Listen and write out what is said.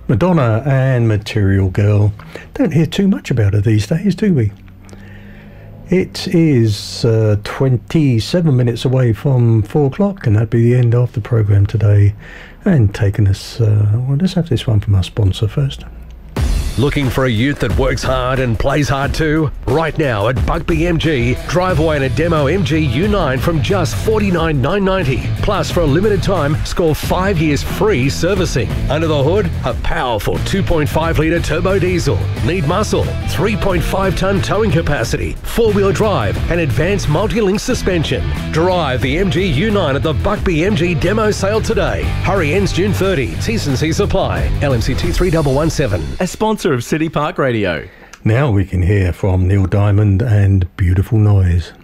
Madonna and Material Girl. Don't hear too much about her these days, do we? It is 27 minutes away from 4 o'clock, and that'd be the end of the programme today. And taking us, well, let's have this one from our sponsor first. Looking for a ute that works hard and plays hard too? Right now at Buckby MG, drive away in a demo MG U9 from just $49,990. Plus, for a limited time, score 5 years free servicing. Under the hood, a powerful 2.5 litre turbo diesel. Need muscle, 3.5 tonne towing capacity, 4-wheel drive and advanced multi-link suspension. Drive the MG U9 at the Buckby MG demo sale today. Hurry, ends June 30. T's and C's apply. LMCT 3117. A sponsor of City Park Radio. Now we can hear from Neil Diamond and Beautiful Noise.